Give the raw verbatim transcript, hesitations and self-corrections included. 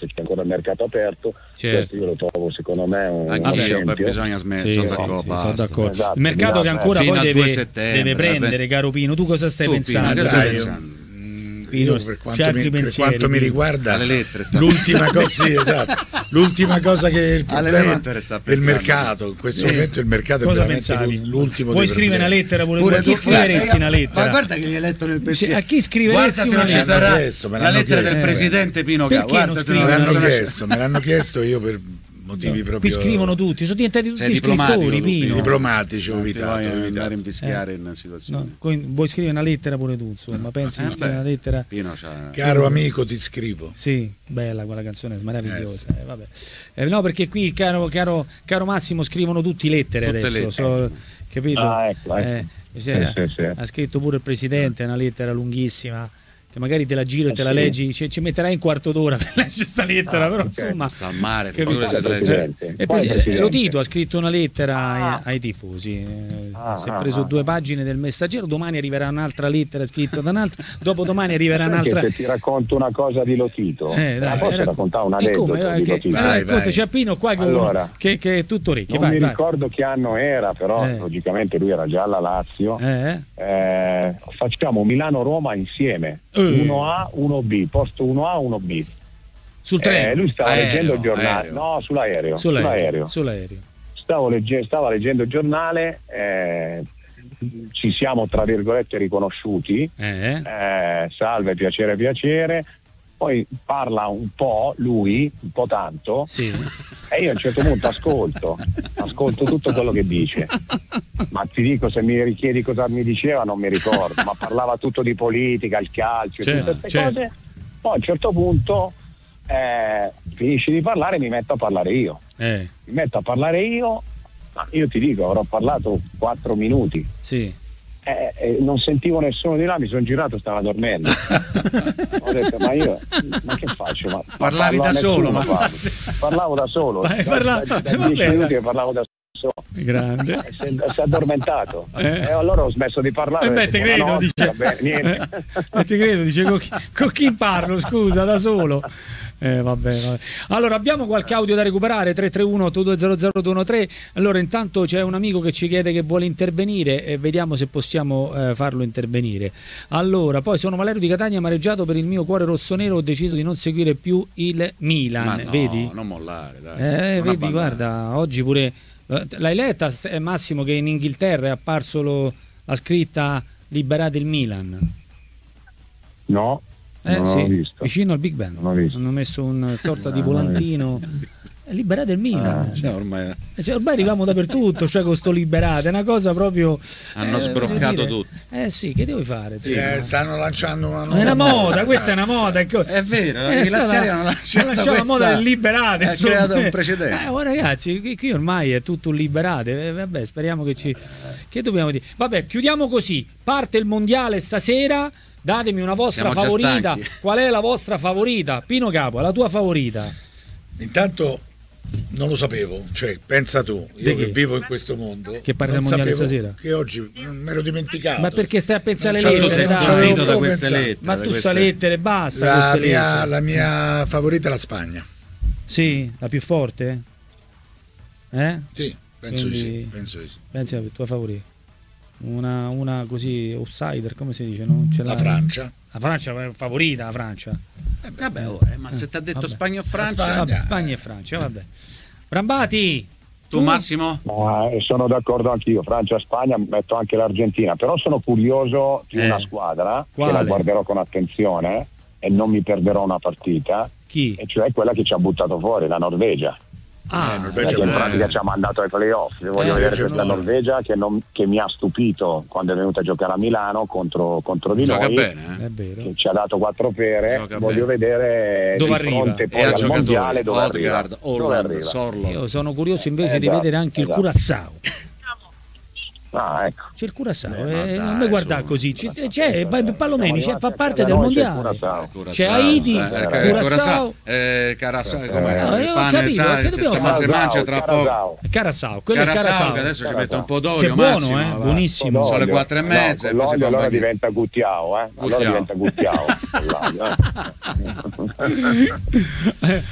se c'è ancora il mercato aperto. Certo. Questo io lo trovo secondo me un Anch'io, esempio. beh, bisogna smettere, Sì, sono sì, d'accordo, sì, basta. sono d'accordo. Esatto, Il mercato che ancora fino poi al deve, due settembre, deve prendere, caro Pino, tu cosa stai Tu, pensando? Pino, Ma Cosa sai, stai io, pensando? mm, Pino, io per quanto, c'è mi, altri per pensieri, quanto mi Pino. riguarda, Alle lettere sta l'ultima cosa, sì, esatto. L'ultima cosa che il Alle problema lettere sta è il pensando. mercato. In questo Sì. momento il mercato Cosa è veramente pensavi? l'ultimo Vuoi dei scrivere una problemi. lettera pure, Pure tu? A chi tu, scriveresti guarda, una lettera? Ma guarda che gli hai letto nel pensiero. A chi scriveresti Guarda se una non ci lettera? sarà Me l'hanno chiesto, me la l'hanno lettera del chiesto. presidente Pino Ca. Perché non Guarda se scrivi? Me non l'hanno non- chiesto, me l'hanno chiesto io per motivi Qui proprio scrivono tutti, sono diventati tutti Sei diplomatico scrittori, tu, Pino. diplomatici, ho Non ti evitato, vuoi ho andare a evitato. invischiare Eh. in situazioni. No, coi- vuoi scrivere una lettera pure tu, insomma, pensi Eh, di scrivere beh. una lettera? Pino c'ha... Caro amico, ti scrivo. Sì, bella quella canzone, meravigliosa. Eh, sì. eh, vabbè. Eh, no, perché qui, caro, caro, caro Massimo, scrivono tutti lettere Tutte adesso, lettere. so- capito? Ah, ecco, ecco. Eh, sì, Sì, sì, sì. Ha scritto pure il presidente una lettera lunghissima, che magari te la giro e Eh, te la sì. leggi, ci, ci metterai un quarto d'ora per leggere questa lettera, Ah, però ok. insomma... Sta al mare, Capito? figura se Quale legge. presidente? Eh, Quale presi- presidente? lo Tito ha scritto una lettera ai, Ah. ai tifosi, eh, Ah, si è ah, preso ah. due pagine del Messaggero, domani arriverà un'altra lettera scritta da un'altra, dopodomani arriverà Perché un'altra. se ti racconto una cosa di Lotito, Eh, la dai, posso era- raccontare un e aneddoto come, eh, di che- Lotito? Vai, racconta, vai. c'è Pino qua che, Allora, che, che è tutto orecchie, Non vai, mi vai. ricordo che anno era, però Eh. logicamente lui era già alla Lazio. Eh? Eh, facciamo Milano-Roma insieme, Eh. uno A, uno B, posto uno A, uno B. Sul Eh, treno, lui stava Aereo, leggendo il giornale, aereo. no, sull'aereo. sull'aereo, sull'aereo. sull'aereo. Stavo legge- stava leggendo il giornale, eh, ci siamo tra virgolette riconosciuti, Eh? eh, salve, piacere, piacere. Poi parla un po' lui, un po' tanto, Sì. e io a un certo punto ascolto, ascolto tutto quello che dice. Ma ti dico, se mi richiedi cosa mi diceva non mi ricordo, ma parlava tutto di politica, il calcio, e Certo, tutte queste certo. cose. Poi a un certo punto eh, finisci di parlare e mi metto a parlare io. Eh, Mi metto a parlare io, ma io ti dico, avrò parlato quattro minuti. sì. Eh, eh, non sentivo nessuno di là, mi sono girato, stava dormendo. Ho detto, ma io, ma che faccio? Ma, ma Parlavi parlo a da solo, nessuno, ma- parlo. Parlavo da solo, Vai, da, parla- da, da vabbè, dieci minuti dai. che parlavo da solo. Grande. Eh, Si è, si è addormentato. Eh. E allora ho smesso di parlare. Eh ho beh, detto, te credo, buonanotte, dice. va bene, niente. Eh, ti credo, dice con chi, con chi parlo, scusa, da solo. Eh, vabbè, vabbè. Allora, abbiamo qualche audio da recuperare? tre tre uno otto due zero zero due uno tre. Allora, intanto c'è un amico che ci chiede che vuole intervenire e vediamo se possiamo eh, farlo intervenire. Allora, poi sono Valerio di Catania, amareggiato per il mio cuore rossonero, ho deciso di non seguire più il Milan. Ma no, Vedi? non mollare, dai. Eh, Non vedi, abbandonare. guarda, oggi pure eh, l'hai letta, eh, Massimo, che in Inghilterra è apparso lo- la scritta liberate il Milan. No, Eh non sì, l'ho visto. vicino al Big Ben. Non l'ho visto. Hanno messo una sorta di No, non l'ho volantino. Eh, Liberate il Milan. Ah, Cioè, ormai Eh, cioè, ormai arriviamo dappertutto, cioè con sto liberate, è una cosa proprio. hanno eh, sbroccato voglio dire, tutto. Eh sì, che devi fare? Sì, eh, stanno lanciando una È nuova una moda, questa è esatto, una moda. esatto. È, È vero, Eh, i stata- laziali hanno lanciato lanciato la questa- moda del liberate. ha insomma. creato un precedente. Eh, oh, ragazzi, qui, qui ormai è tutto un liberate. Eh, vabbè, speriamo che ci. Che dobbiamo dire? Vabbè, chiudiamo così. Parte il mondiale stasera. Datemi una vostra Siamo già favorita. stanchi. Qual è la vostra favorita? Pino Capo, la tua favorita? Intanto non lo sapevo, cioè pensa tu, Di io che? che vivo in questo mondo, Che parte non del mondiale sapevo stasera? che oggi mi ero dimenticato. Ma perché stai a pensare Non alle c'avevo- Tu sei lettere? non dai? c'avevo stupito da proprio queste pensato. lettere. Ma da tu queste- sta lettere, basta. La queste mia, lettere. la mia favorita è la Spagna. Sì, la più forte? Eh? Sì, penso Quindi- di sì, penso di sì. Pensi alla tua favorita? Una, una così outsider, come si dice? No? Ce La l'ha- Francia. La Francia è favorita, la Francia. Eh beh, Vabbè, oh, eh, ma se ti ha detto Vabbè. Spagna o Francia, Spagna. Vabbè, Spagna e Francia, vabbè. Brambati! tu Massimo? Ma, eh, sono d'accordo anch'io, Francia, Spagna, metto anche l'Argentina, però sono curioso di Eh. una squadra Quale? che la guarderò con attenzione e non mi perderò una partita, Chi? e cioè quella che ci ha buttato fuori, la Norvegia. Ah, Eh, Norvegia Perché in bene. pratica ci ha mandato ai playoff. Io voglio Eh, vedere Norvegia questa buona. Norvegia che, non- che mi ha stupito quando è venuta a giocare a Milano contro, contro di Gioca noi, bene, eh? è vero. che ci ha dato quattro pere. Gioca Voglio bene. vedere Dove di arriva? fronte poi E a al mondiale giocatori, dove arriva. Odegaard, Dove Holland, arriva. Sorlo. Io sono curioso invece di Esatto, vedere anche il esatto. Curaçao. Ah, ecco. C'è il Curaçao, Eh, ma eh, dai, non mi guardare su. così. Ci- c'è Pa- Palomeni, c'è- fa parte del Da noi c'è il mondiale. Curaçao. C'è Haiti, eh, Curaçao. Curaçao, eh, Curaçao, Eh, come no, io il ho pane, capito, sai, che se dobbiamo si fare? si mangia tra poco. Curaçao. Curaçao, quello è Curaçao, Curaçao. che adesso ci Curaçao. mette un po' Che d'olio, è buono, Massimo, eh, va. buonissimo. Sono le L'olio. quattro e No, mezza, con e poi si l'olio allora accompagna. diventa guttiao, eh? Allora Guttiao. diventa guttiao. Con l'olio, eh. Eh,